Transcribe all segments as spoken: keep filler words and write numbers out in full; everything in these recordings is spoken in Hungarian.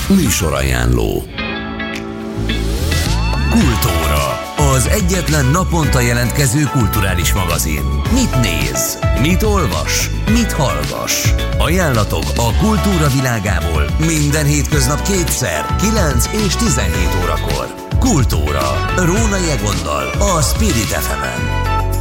Műsorajánló. Kultúra, az egyetlen naponta jelentkező kulturális magazin. Mit néz? Mit olvas? Mit hallgass? Ajánlatok a kultúra világából minden hétköznap kétszer, kilenc és tizenhét órakor. Kultúra, Rónai Egonnal, a Spirit ef emen.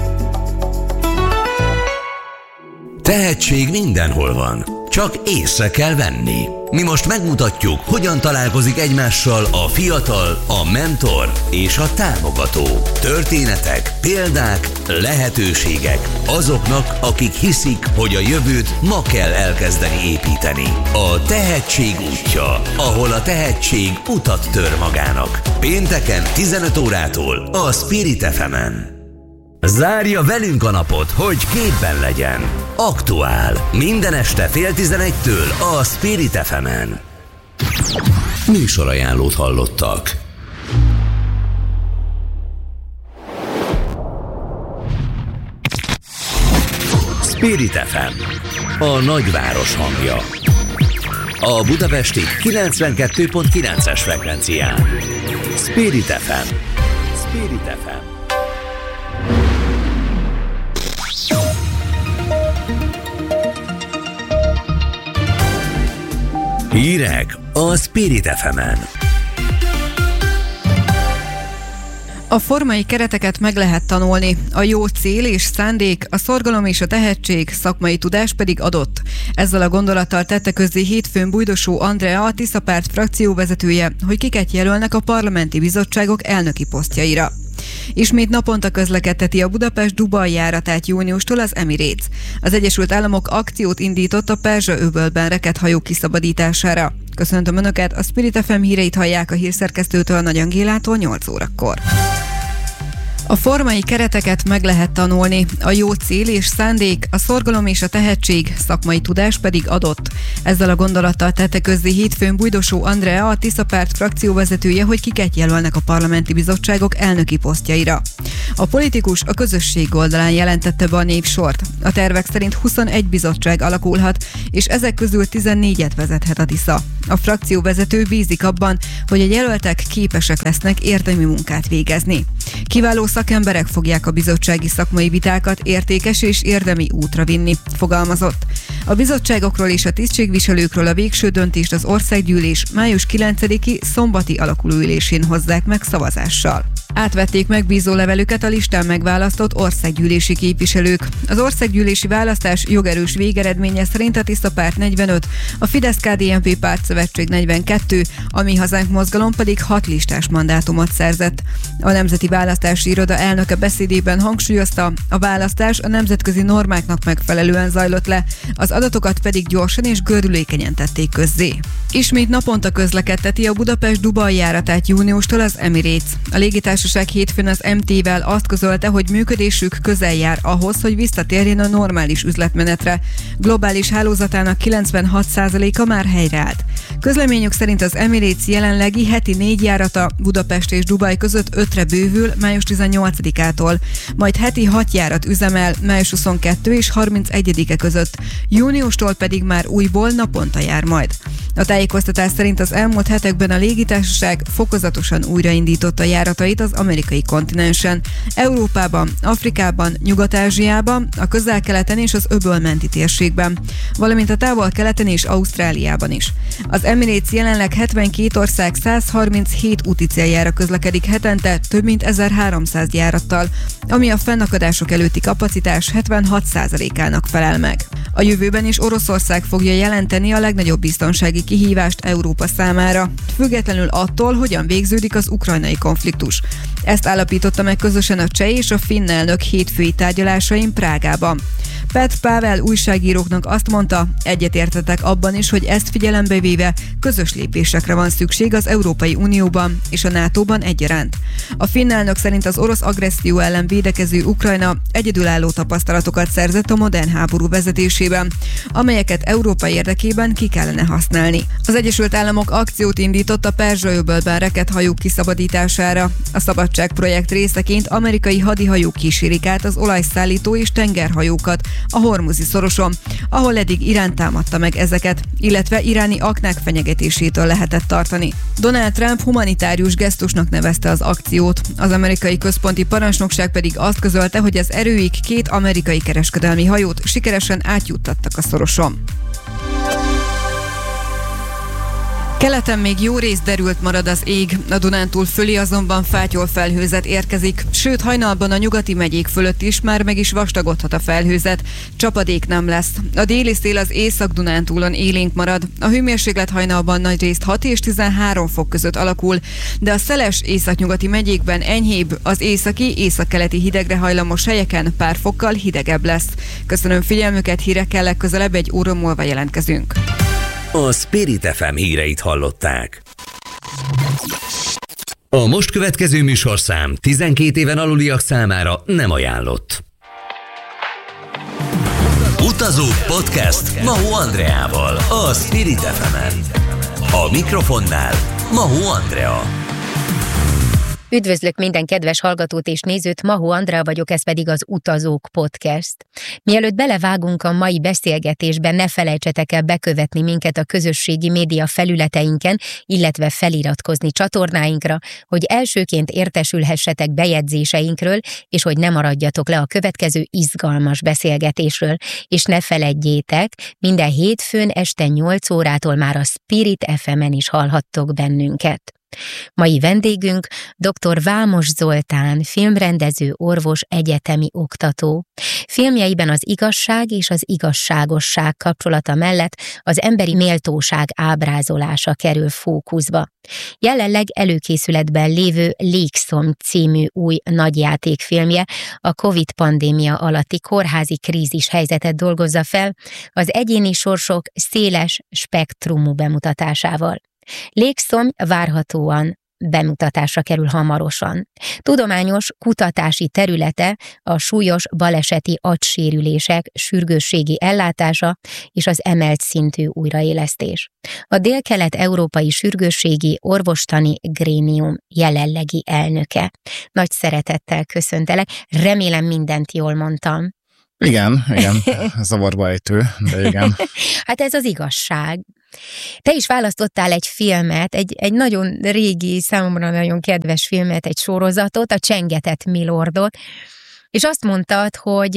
Tehetség mindenhol van, csak észre kell venni. Mi most megmutatjuk, hogyan találkozik egymással a fiatal, a mentor és a támogató. Történetek, példák, lehetőségek azoknak, akik hiszik, hogy a jövőt ma kell elkezdeni építeni. A tehetség útja, ahol a tehetség utat tör magának. Pénteken tizenöt órától a Spirit ef emen. Zárja velünk a napot, hogy képben legyen. Aktuál. Minden este fél tizenegytől a Spirit ef emen. Műsorajánlót hallottak. Spirit ef em. A nagyváros hangja. A budapesti kilencvenkettő pont kilences frekvencián. Spirit ef em. Spirit ef em. Hírek a Spirit ef emen. A formai kereteket meg lehet tanulni, a jó cél és szándék, a szorgalom és a tehetség, szakmai tudás pedig adott. Ezzel a gondolattal tette közzé hétfőn Bujdosó Andrea, a Tisza Párt frakcióvezetője, hogy kiket jelölnek a parlamenti bizottságok elnöki posztjaira. Ismét naponta közlekedteti a Budapest-Dubaj járatát júniustól az Emirates. Az Egyesült Államok akciót indított a Perzsa-öbölben rekedt hajók kiszabadítására. Köszöntöm Önöket, a Spirit ef em híreit hallják a hírszerkesztőtől, Nagy Angélától nyolc órakor. A formai kereteket meg lehet tanulni, a jó cél és szándék, a szorgalom és a tehetség, szakmai tudás pedig adott. Ezzel a gondolattal tette közzé hétfőn Bujdosó Andrea, a Tisza Párt frakcióvezetője, hogy kiket jelölnek a parlamenti bizottságok elnöki posztjaira. A politikus a közösség oldalán jelentette be a névsort. A tervek szerint huszonegy bizottság alakulhat, és ezek közül tizennégyet vezethet a Tisza. A frakcióvezető bízik abban, hogy a jelöltek képesek lesznek érdemi munkát végezni. Kiváló szakemberek fogják a bizottsági szakmai vitákat értékes és érdemi útra vinni, fogalmazott. A bizottságokról és a tisztségviselőkről a végső döntést az országgyűlés május kilencediki szombati alakulóülésén hozzák meg szavazással. Átvették megbízó levelüket a listán megválasztott országgyűlési képviselők. Az országgyűlési választás jogerős végeredménye szerint a Tisza Párt negyvenöt, a Fidesz-ká dé en pé pártszövetség negyvenkettő, a Mi Hazánk mozgalom pedig hat listás mandátumot szerzett. A Nemzeti Választási Iroda elnöke beszédében hangsúlyozta, a választás a nemzetközi normáknak megfelelően zajlott le, az adatokat pedig gyorsan és gördülékenyen tették közzé. Ismét naponta közlekedteti a Budapest-Dubaj járatát júniustól az Emirates. A légitársaság hétfőn az em té-vel azt közölte, hogy működésük közel jár ahhoz, hogy visszatérjen a normális üzletmenetre. Globális hálózatának kilencvenhat százaléka már helyreállt. Közleményük szerint az Emirates jelenlegi heti négy járata Budapest és Dubaj között ötre bővül május tizennyolcadikától, majd heti hat járat üzemel május huszonkettő és harmincegyedike között, júniustól pedig már újból naponta jár majd. A tájékoztatás szerint az elmúlt hetekben a légitársaság fokozatosan újraindította járatait az amerikai kontinensen, Európában, Afrikában, Nyugat-Ázsiában, a Közel-Keleten és az öbölmenti térségben, valamint a Távol-Keleten és Ausztráliában is. Az Emirates jelenleg hetvenkét ország százharminchét úti céljára közlekedik hetente több mint ezerháromszáz járattal, ami a fennakadások előtti kapacitás hetvenhat százalékának felel meg. A jövőben is Oroszország fogja jelenteni a legnagyobb biztonsági kihívást Európa számára, függetlenül attól, hogyan végződik az ukrajnai konfliktus. Ezt állapította meg közösen a cseh és a finn elnök hétfői tárgyalásain Prágában. Petr Pável újságíróknak azt mondta, egyetértetek abban is, hogy ezt figyelembe véve közös lépésekre van szükség az Európai Unióban és a nátóban egyaránt. A finn elnök szerint az orosz agresszió ellen védekező Ukrajna egyedülálló tapasztalatokat szerzett a modern háború vezetésében, amelyeket Európa érdekében ki kellene használni. Az Egyesült Államok akciót indított a Perzsa-öbölben rekedt hajók kiszabadítására. A Szabadság projekt részeként amerikai hadihajók kísérik át az olajszállító és tengerhajókat a Hormuzi szoroson, ahol eddig Irán támadta meg ezeket, illetve iráni aknák fenyegetésétől lehetett tartani. Donald Trump humanitárius gesztusnak nevezte az akciót, az amerikai központi parancsnokság pedig azt közölte, hogy az erőik két amerikai kereskedelmi hajót sikeresen átjuttattak a szoroson. Keleten még jó rész derült marad az ég, a Dunántúl fölé azonban fátyol felhőzet érkezik, sőt hajnalban a nyugati megyék fölött is már meg is vastagodhat a felhőzet, csapadék nem lesz. A déli szél az Észak-Dunántúlon élénk marad, a hőmérséklet hajnalban nagyrészt hat és tizenhárom fok között alakul, de a szeles északnyugati megyékben enyhébb, az északi, északkeleti hidegre hajlamos helyeken pár fokkal hidegebb lesz. Köszönöm figyelmüket, hírekkel legközelebb egy óra múlva jelentkezünk. A Spirit ef em híreit hallották. A most következő műsorszám tizenkét éven aluliak számára nem ajánlott. Utazók podcast Mahó Andreával, a Spirit ef emen. A mikrofonnál Mahó Andrea. Üdvözlök minden kedves hallgatót és nézőt, Mahó Andrea vagyok, ez pedig az Utazók Podcast. Mielőtt belevágunk a mai beszélgetésbe, ne felejtsetek el bekövetni minket a közösségi média felületeinken, illetve feliratkozni csatornáinkra, hogy elsőként értesülhessetek bejegyzéseinkről, és hogy ne maradjatok le a következő izgalmas beszélgetésről. És ne feledjétek, minden hétfőn este nyolc órától már a Spirit ef emen is hallhattok bennünket. Mai vendégünk dr. Vámos Zoltán, filmrendező, orvos, egyetemi oktató. Filmjeiben az igazság és az igazságosság kapcsolata mellett az emberi méltóság ábrázolása kerül fókuszba. Jelenleg előkészületben lévő Légszomj című új nagyjátékfilmje a Covid-pandémia alatti kórházi krízis helyzetet dolgozza fel az egyéni sorsok széles spektrumú bemutatásával. Légszomj várhatóan bemutatásra kerül hamarosan. Tudományos kutatási területe a súlyos baleseti agysérülések sürgősségi ellátása és az emelt szintű újraélesztés. A Dél-Kelet-Európai Sürgősségi Orvostani Grémium jelenlegi elnöke. Nagy szeretettel köszöntelek, remélem mindent jól mondtam. Igen, igen, zavarba ejtő, de igen. Hát ez az igazság. Te is választottál egy filmet, egy, egy nagyon régi, számomra nagyon kedves filmet, egy sorozatot, a Csengetett Milordot, és azt mondtad, hogy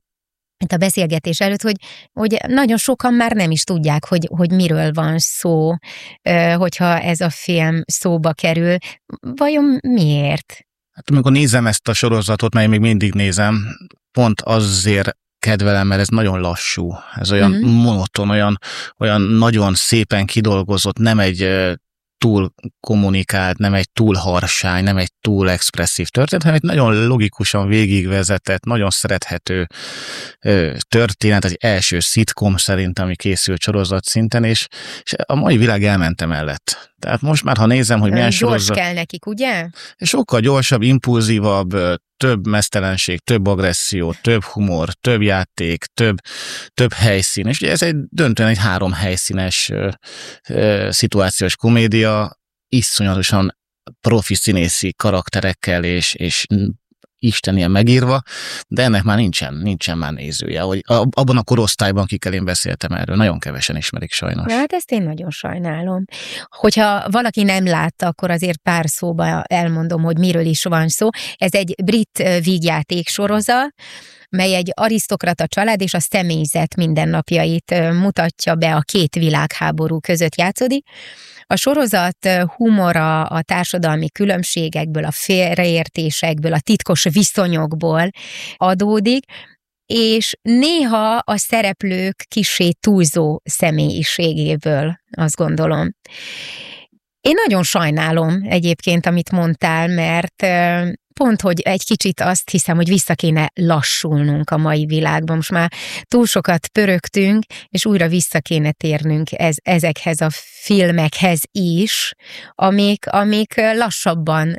a beszélgetés előtt, hogy, hogy nagyon sokan már nem is tudják, hogy, hogy miről van szó, hogyha ez a film szóba kerül. Vajon miért? Hát amikor nézem ezt a sorozatot, mert én még mindig nézem, pont azért kedvelem, mert ez nagyon lassú, ez olyan mm-hmm. monoton, olyan, olyan nagyon szépen kidolgozott, nem egy uh, túl kommunikált, nem egy túl harsány, nem egy túl expresszív történet, hanem egy nagyon logikusan végigvezetett, nagyon szerethető uh, történet, egy első szitkom szerint, ami készült sorozat szinten, és, és a mai világ elmente mellett. Tehát most már, ha nézem, hogy milyen Gyors sorozat... kell nekik, ugye? Sokkal gyorsabb, impulzívabb, több meztelenség, több agresszió, több humor, több játék, több, több helyszín. És ugye ez egy döntően egy három helyszínes ö, ö, szituációs komédia, iszonyatosan profi színészi karakterekkel és, és istenien megírva, de ennek már nincsen, nincsen már nézője. Hogy abban a korosztályban, akikkel én beszéltem erről, nagyon kevesen ismerik sajnos. Hát ezt én nagyon sajnálom. Hogyha valaki nem látta, akkor azért pár szóba elmondom, hogy miről is van szó. Ez egy brit vígjáték sorozat, mely egy arisztokrata család és a személyzet mindennapjait mutatja be, a két világháború között játszódik. A sorozat humora a társadalmi különbségekből, a félreértésekből, a titkos viszonyokból adódik, és néha a szereplők kissé túlzó személyiségéből, azt gondolom. Én nagyon sajnálom egyébként, amit mondtál, mert pont, hogy egy kicsit azt hiszem, hogy vissza kéne lassulnunk a mai világban. Most már túl sokat pörögtünk, és újra vissza kéne térnünk ez, ezekhez a filmekhez is, amik, amik lassabban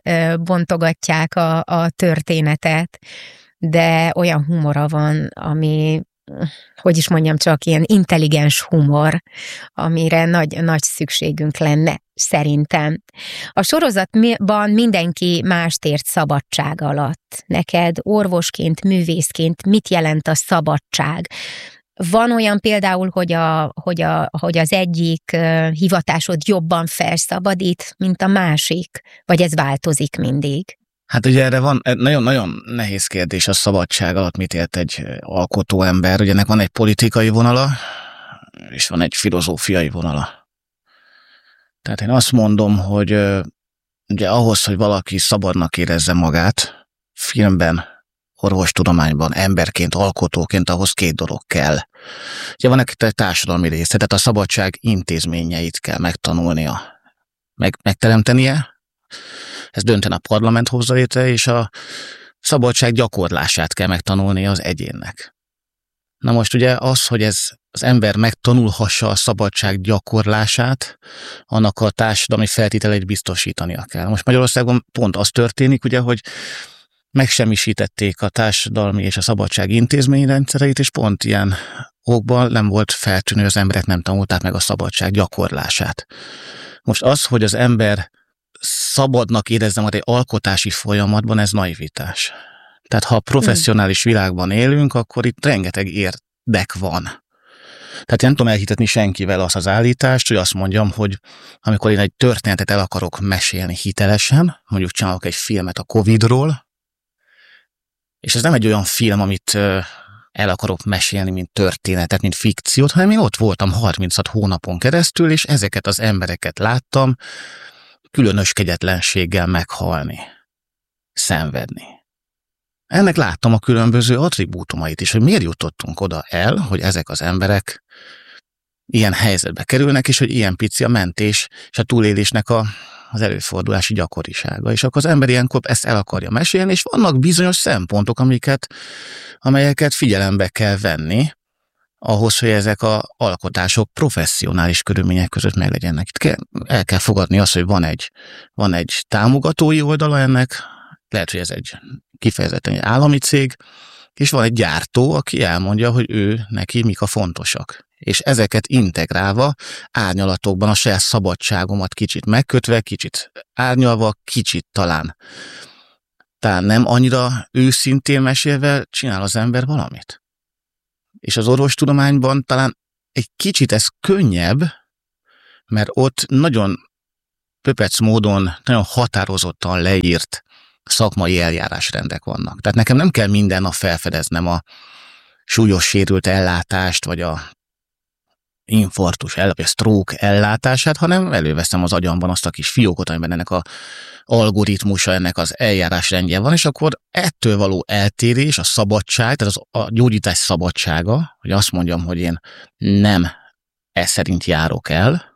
bontogatják a, a történetet, de olyan humora van, ami hogy is mondjam, csak ilyen intelligens humor, amire nagy, nagy szükségünk lenne, szerintem. A sorozatban mindenki mást ért szabadság alatt. Neked orvosként, művészként mit jelent a szabadság? Van olyan például, hogy, a, hogy, a, hogy az egyik uh, hivatásod jobban felszabadít, mint a másik? Vagy ez változik mindig? Hát ugye erre van, nagyon-nagyon nehéz kérdés a szabadság alatt, mit ért egy alkotó ember. Ugye ennek van egy politikai vonala, és van egy filozófiai vonala. Tehát én azt mondom, hogy ugye ahhoz, hogy valaki szabadnak érezze magát, filmben, orvostudományban, emberként, alkotóként, ahhoz két dolog kell. Ugye van egy társadalmi része, tehát a szabadság intézményeit kell megtanulnia, meg, megteremtenie. Ez dönten a parlament hozza létre, és a szabadság gyakorlását kell megtanulnia az egyénnek. Na most ugye az, hogy ez az ember megtanulhassa a szabadság gyakorlását, annak a társadalmi feltételeit biztosítania kell. Most Magyarországon pont az történik, ugye, hogy megsemmisítették a társadalmi és a szabadság intézményrendszereit, és pont ilyen okban nem volt feltűnő, az emberek nem tanulták meg a szabadság gyakorlását. Most az, hogy az ember szabadnak érezze majd egy alkotási folyamatban, ez naivitás. Tehát ha a professzionális világban élünk, akkor itt rengeteg érdek van. Tehát én nem tudom elhitetni senkivel azt az állítást, hogy azt mondjam, hogy amikor én egy történetet el akarok mesélni hitelesen, mondjuk csinálok egy filmet a Covidról, és ez nem egy olyan film, amit el akarok mesélni, mint történetet, mint fikciót, hanem én ott voltam harminchat hónapon keresztül, és ezeket az embereket láttam különös kegyetlenséggel meghalni, szenvedni. Ennek láttam a különböző attribútumait is, hogy miért jutottunk oda el, hogy ezek az emberek ilyen helyzetbe kerülnek, és hogy ilyen pici a mentés és a túlélésnek a, az előfordulási gyakorisága. És akkor az ember ilyenkor ezt el akarja mesélni, és vannak bizonyos szempontok, amiket, amelyeket figyelembe kell venni, ahhoz, hogy ezek az alkotások professzionális körülmények között meglegyenek. Itt kell, el kell fogadni azt, hogy van egy, van egy támogatói oldala ennek, lehet, hogy ez egy kifejezetten egy állami cég, és van egy gyártó, aki elmondja, hogy ő, neki mik a fontosak. És ezeket integrálva, árnyalatokban a saját szabadságomat kicsit megkötve, kicsit árnyalva, kicsit talán, talán nem annyira őszintén mesélve csinál az ember valamit. És az orvostudományban talán egy kicsit ez könnyebb, mert ott nagyon pöpec módon, nagyon határozottan leírt szakmai eljárásrendek vannak. Tehát nekem nem kell minden nap felfedeznem a súlyos sérült ellátást, vagy a infarktus, vagy a stroke ellátását, hanem előveszem az agyamban azt a kis fiókot, amiben ennek a algoritmusa, ennek az eljárásrendje van, és akkor ettől való eltérés, a szabadság, tehát az, a gyógyítás szabadsága, hogy azt mondjam, hogy én nem ez szerint járok el,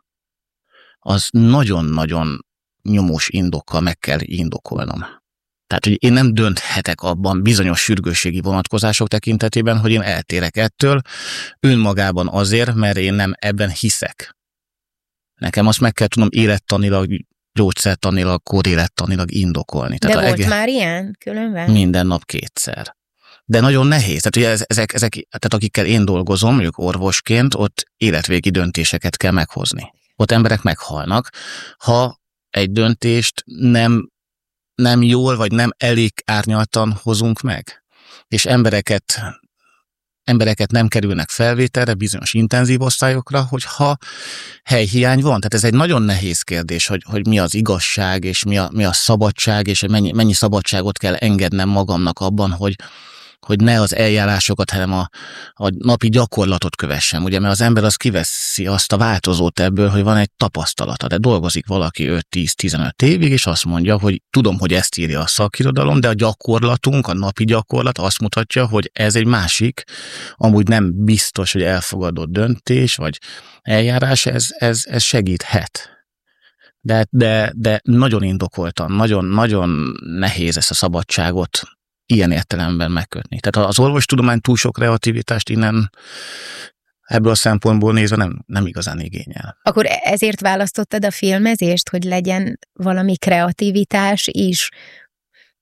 az nagyon-nagyon nyomós indokkal meg kell indokolnom. Tehát, hogy én nem dönthetek abban bizonyos sürgősségi vonatkozások tekintetében, hogy én eltérek ettől önmagában azért, mert én nem ebben hiszek. Nekem azt meg kell tudnom élettanilag, gyógyszertanilag, kórélettanilag indokolni. De tehát volt ege... már ilyen különben? Minden nap kétszer. De nagyon nehéz. Tehát, ugye ezek, ezek, tehát akikkel én dolgozom, mondjuk orvosként, ott életvégi döntéseket kell meghozni. Ott emberek meghalnak, ha egy döntést nem nem jól, vagy nem elég árnyaltan hozunk meg. És embereket, embereket nem kerülnek felvételre, bizonyos intenzív osztályokra, hogyha helyhiány van. Tehát ez egy nagyon nehéz kérdés, hogy, hogy mi az igazság, és mi a, mi a szabadság, és mennyi, mennyi szabadságot kell engednem magamnak abban, hogy, hogy ne az eljárásokat, hanem a, a napi gyakorlatot kövessem. Ugye, mert az ember az kiveszi azt a változót ebből, hogy van egy tapasztalata, de dolgozik valaki öt-tíz-tizenöt évig, és azt mondja, hogy tudom, hogy ezt írja a szakirodalom, de a gyakorlatunk, a napi gyakorlat azt mutatja, hogy ez egy másik, amúgy nem biztos, hogy elfogadott döntés, vagy eljárás, ez, ez, ez segíthet. De, de, de nagyon indokoltan, nagyon, nagyon nehéz ezt a szabadságot ilyen értelemben megkötni. Tehát az orvostudomány túl sok kreativitást innen ebből a szempontból nézve nem, nem igazán igényel. Akkor ezért választottad a filmezést, hogy legyen valami kreativitás is?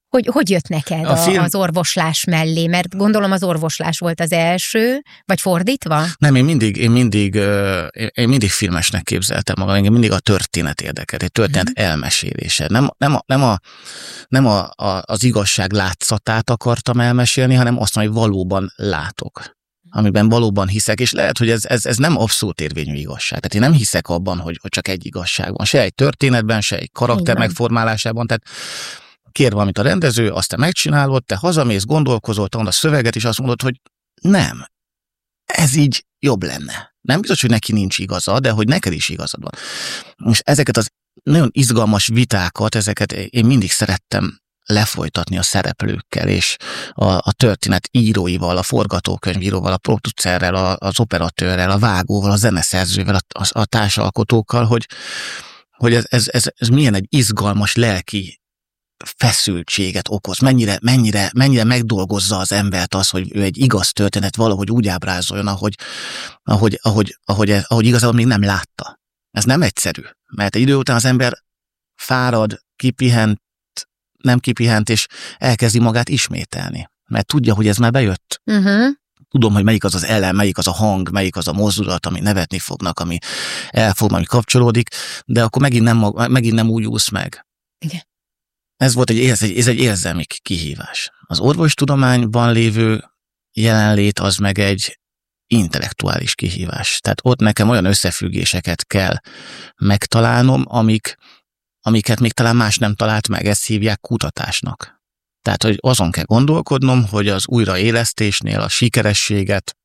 Hogy, hogy jött neked a film... az orvoslás mellé? Mert gondolom az orvoslás volt az első, vagy fordítva? Nem, én mindig, én mindig, én mindig filmesnek képzeltem magam, engem mindig a történet érdekelt, egy történet hmm. elmesélése. Nem, nem, a, nem, a, nem a, a, az igazság látszatát akartam elmesélni, hanem azt, amit valóban látok, amiben valóban hiszek, és lehet, hogy ez, ez, ez nem abszolút érvényű igazság. Tehát én nem hiszek abban, hogy, hogy csak egy igazság van. Se egy történetben, se egy karakter megformálásában. Tehát kér valamit a rendező, azt te megcsinálod, te hazamész, gondolkozol, te a szöveget, és azt mondod, hogy nem, ez így jobb lenne. Nem biztos, hogy neki nincs igaza, de hogy neked is igazad van. És ezeket az nagyon izgalmas vitákat, ezeket én mindig szerettem lefolytatni a szereplőkkel, és a, a történet íróival, a forgatókönyvíróval, a producerrel, a, az operatőrrel, a vágóval, a zeneszerzővel, a, a, a társalkotókkal, hogy, hogy ez, ez, ez, ez milyen egy izgalmas lelki feszültséget okoz, mennyire, mennyire, mennyire megdolgozza az embert az, hogy ő egy igaz történet valahogy úgy ábrázoljon, ahogy, ahogy, ahogy, ahogy, ahogy igazából még nem látta. Ez nem egyszerű, mert egy idő után az ember fárad, kipihent, nem kipihent, és elkezdi magát ismételni, mert tudja, hogy ez már bejött. Uh-huh. Tudom, hogy melyik az az elem, melyik az a hang, melyik az a mozdulat, ami nevetni fognak, ami elfog, ami kapcsolódik, de akkor megint nem, megint nem úgy úsz meg. Igen. Ez volt egy, ez egy, ez egy érzelmi kihívás. Az orvostudományban lévő jelenlét az meg egy intellektuális kihívás. Tehát ott nekem olyan összefüggéseket kell megtalálnom, amik, amiket még talán más nem talált meg, ezt hívják kutatásnak. Tehát, hogy azon kell gondolkodnom, hogy az újraélesztésnél a sikerességet,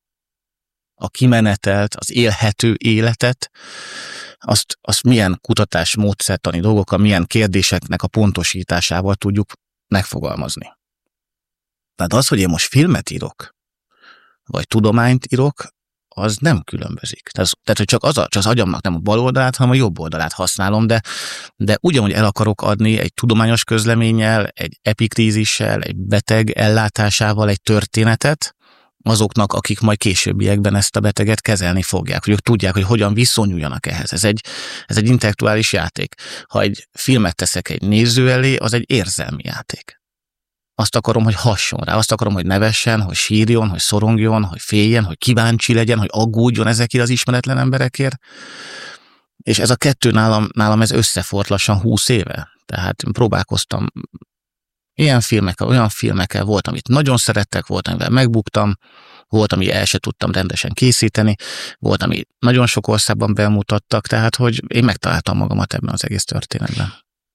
a kimenetelt, az élhető életet, azt, azt milyen kutatásmódszertani dolgokkal, milyen kérdéseknek a pontosításával tudjuk megfogalmazni. Tehát az, hogy én most filmet írok, vagy tudományt írok, az nem különbözik. Tehát, tehát hogy csak az, a, csak az agyamnak nem a bal oldalát, hanem a jobb oldalát használom, de, de ugyanúgy el akarok adni egy tudományos közleménnyel, egy epikrízissel, egy beteg ellátásával egy történetet, azoknak, akik majd későbbiekben ezt a beteget kezelni fogják, hogy ők tudják, hogy hogyan viszonyuljanak ehhez. Ez egy, ez egy intellektuális játék. Ha egy filmet teszek egy néző elé, az egy érzelmi játék. Azt akarom, hogy hasson rá, azt akarom, hogy nevessen, hogy sírjon, hogy szorongjon, hogy féljen, hogy kíváncsi legyen, hogy aggódjon ezekért az ismeretlen emberekért. És ez a kettő nálam, nálam ez összefort lassan húsz éve. Tehát próbálkoztam ilyen filmekkel, olyan filmekkel, volt, amit nagyon szerettek, volt, amivel megbuktam, volt, ami el se tudtam rendesen készíteni, volt, ami nagyon sok országban bemutattak, tehát, hogy én megtaláltam magamat ebben az egész történetben.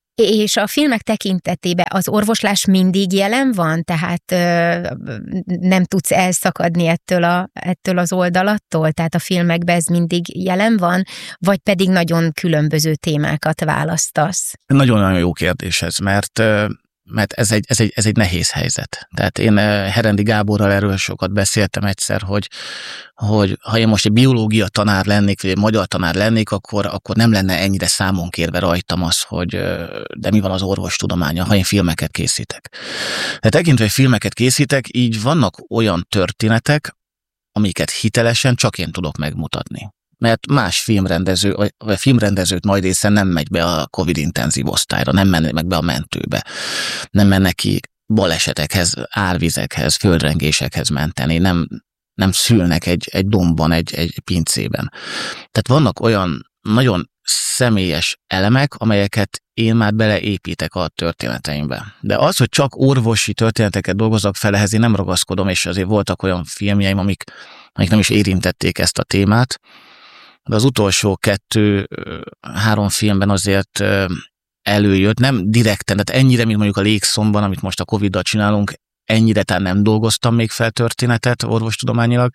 És a filmek tekintetében az orvoslás mindig jelen van? Tehát ö, nem tudsz elszakadni ettől, a, ettől az oldalattól? Tehát a filmekben ez mindig jelen van? Vagy pedig nagyon különböző témákat választasz? Nagyon-nagyon jó kérdés ez, mert... mert ez egy, ez, egy, ez egy nehéz helyzet. Tehát én Herendi Gáborral erről sokat beszéltem egyszer, hogy, hogy ha én most egy biológia tanár lennék, vagy egy magyar tanár lennék, akkor, akkor nem lenne ennyire számon kérve rajtam az, hogy de mi van az orvostudománya, ha én filmeket készítek. De tekintve, hogy filmeket készítek, így vannak olyan történetek, amiket hitelesen csak én tudok megmutatni. Mert más filmrendező, vagy filmrendezők nagy része nem megy be a Covid intenzív osztályra, nem mennek be a mentőbe, nem mennek ki balesetekhez, árvizekhez, földrengésekhez menteni, nem, nem szülnek egy, egy dombban, egy, egy pincében. Tehát vannak olyan nagyon személyes elemek, amelyeket én már beleépítek a történeteimbe. De az, hogy csak orvosi történeteket dolgozok fel, ehhez én nem ragaszkodom, és azért voltak olyan filmjeim, amik, amik nem is érintették ezt a témát, de az utolsó kettő, három filmben azért előjött, nem direkten, tehát ennyire, mint mondjuk a Légszomban, amit most a Coviddal csinálunk, ennyire talán nem dolgoztam még fel történetet orvostudományilag,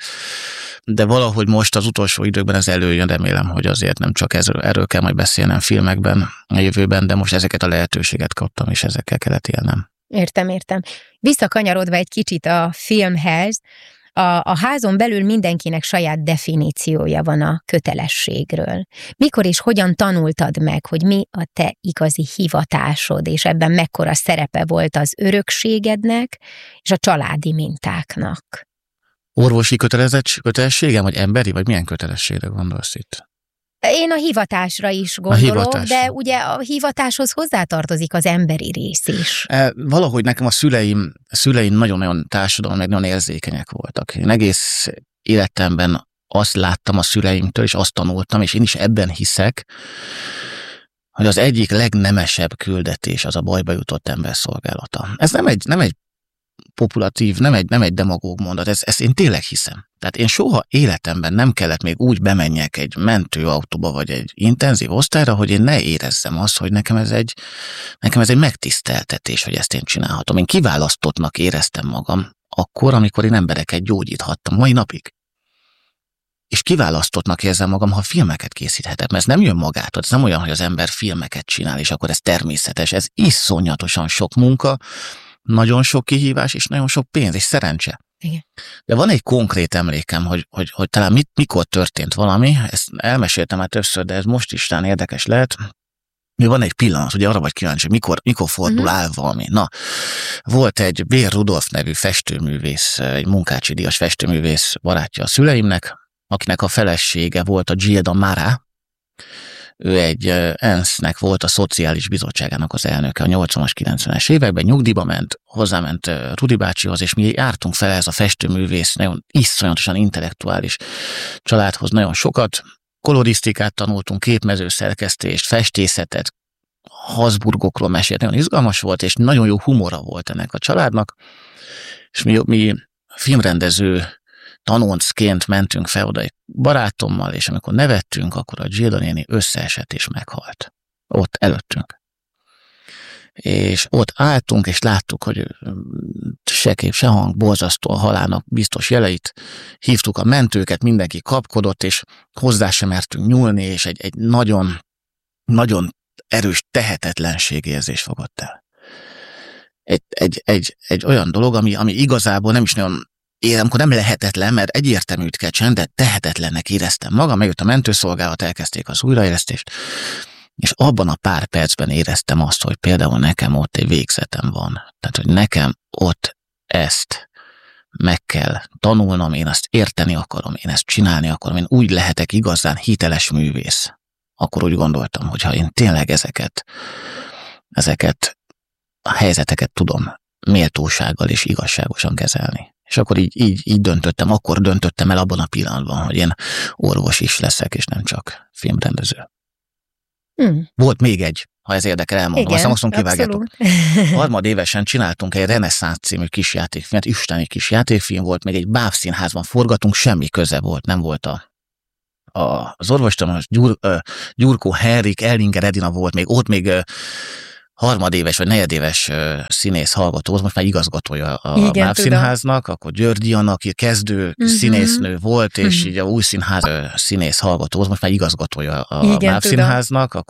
de valahogy most az utolsó időkben ez előjön, remélem, hogy azért nem csak erről, erről kell majd beszélnem filmekben a jövőben, de most ezeket a lehetőséget kaptam, és ezekkel kellett élnem. Értem, értem. Visszakanyarodva egy kicsit a filmhez, A, a házon belül mindenkinek saját definíciója van a kötelességről. Mikor és hogyan tanultad meg, hogy mi a te igazi hivatásod, és ebben mekkora szerepe volt az örökségednek és a családi mintáknak? Orvosi kötelességem, vagy emberi, vagy milyen kötelességre gondolsz itt? Én a hivatásra is gondolok, hivatás. De ugye a hivatáshoz hozzátartozik az emberi rész is. E, valahogy nekem a szüleim, a szüleim nagyon-nagyon társadalom, meg nagyon érzékenyek voltak. Én egész életemben azt láttam a szüleimtől, és azt tanultam, és én is ebben hiszek, hogy az egyik legnemesebb küldetés az a bajba jutott ember szolgálata. Ez nem egy, nem egy populatív, nem egy, nem egy demagóg mondat, ezt, ezt én tényleg hiszem. Tehát én soha életemben nem kellett még úgy bemenjek egy mentőautóba, vagy egy intenzív osztályra, hogy én ne érezzem azt, hogy nekem ez egy, nekem ez egy megtiszteltetés, hogy ezt én csinálhatom. Én kiválasztottnak éreztem magam akkor, amikor én embereket gyógyíthattam, mai napig. És kiválasztottnak érzem magam, ha filmeket készíthetek, mert ez nem jön magától, ez nem olyan, hogy az ember filmeket csinál, és akkor ez természetes, ez iszonyatosan sok munka, nagyon sok kihívás, és nagyon sok pénz, és szerencse. Igen. De van egy konkrét emlékem, hogy, hogy, hogy talán mit, mikor történt valami, ezt elmeséltem már többször, de ez most is talán érdekes lehet. Mi van egy pillanat, ugye arra vagy kíváncsi, mikor, mikor fordul uh-huh. el valami. Na, volt egy Bér Rudolf nevű festőművész, egy Munkácsi díjas festőművész barátja a szüleimnek, akinek a felesége volt a Gilda Mara. Ő egy é en es zé-nek volt a Szociális Bizottságának az elnöke a nyolcvanas, kilencvenes években, nyugdíjba ment, hozzáment Rudi bácsihoz, és mi jártunk fel ez a festőművész, nagyon iszonyatosan intellektuális családhoz nagyon sokat. Kolorisztikát tanultunk, képmezőszerkesztést, festészetet, Habsburgokról mesélt, nagyon izgalmas volt, és nagyon jó humora volt ennek a családnak, és mi, mi filmrendező tanoncként mentünk fel oda egy barátommal, és amikor nevettünk, akkor a Gilda néni összeesett és meghalt. Ott előttünk. És ott álltunk, és láttuk, hogy se kép, se hang, borzasztó a halálnak biztos jeleit. Hívtuk a mentőket, mindenki kapkodott, és hozzá sem mertünk nyúlni, és egy, egy nagyon, nagyon erős tehetetlenségérzés fogott el. Egy, egy, egy, egy olyan dolog, ami, ami igazából nem is nagyon én amikor nem lehetetlen, mert egyértelműt kell csinálni, de tehetetlennek éreztem magam, megjött a mentőszolgálat, elkezdték az újraélesztést, és abban a pár percben éreztem azt, hogy például nekem ott egy végzetem van. Tehát, hogy nekem ott ezt meg kell tanulnom, én azt érteni akarom, én ezt csinálni akarom, én úgy lehetek igazán hiteles művész. Akkor úgy gondoltam, hogy ha én tényleg ezeket, ezeket a helyzeteket tudom méltósággal és igazságosan kezelni. És akkor így, így, így döntöttem, akkor döntöttem el abban a pillanatban, hogy én orvos is leszek, és nem csak filmrendező. Hmm. Volt még egy, ha ez érdekel, elmondom, igen, aztán azt kivágjátok. Harmadévesen csináltunk egy Reneszánsz című kis játékfilmet, isteni kis játékfilm volt, még egy bábszínházban forgatunk, semmi köze volt, nem volt a, a, az orvostanos, Gyur, uh, Gyurkó Henrik, Ellinger Edina volt, még ott még uh, harmadéves vagy negyedéves uh, színész hallgató, most már igazgatója a bábszínháznak, akkor Györgyi Anna, aki kezdő uh-huh. színésznő volt, és uh-huh. így a új színház uh, színész hallgató, most már igazgatója a bábszínháznak, akkor